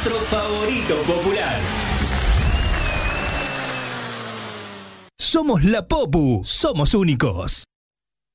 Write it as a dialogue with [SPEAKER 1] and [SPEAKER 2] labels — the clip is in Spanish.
[SPEAKER 1] otro favorito popular.
[SPEAKER 2] Somos la Popu, somos únicos.